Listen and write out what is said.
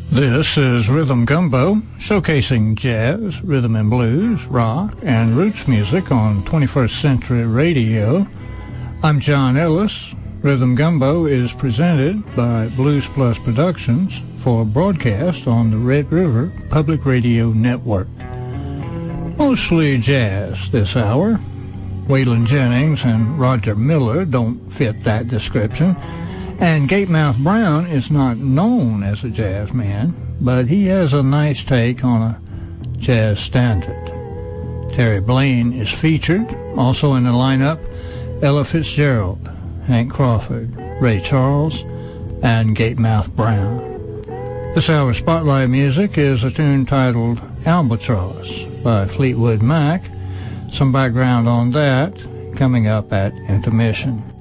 This is Rhythm Gumbo, showcasing jazz, rhythm and blues, rock, and roots music on 21st Century Radio. I'm John Ellis. Rhythm Gumbo is presented by Blues Plus Productions for broadcast on the Red River Public Radio Network. Mostly jazz this hour. Waylon Jennings and Roger Miller don't fit that description. And Gatemouth Brown is not known as a jazz man, but he has a nice take on a jazz standard. Terry Blaine is featured. Also in the lineup, Ella Fitzgerald, Hank Crawford, Ray Charles, and Gatemouth Brown. This hour's spotlight music is a tune titled Albatross by Fleetwood Mac. Some background on that coming up at intermission.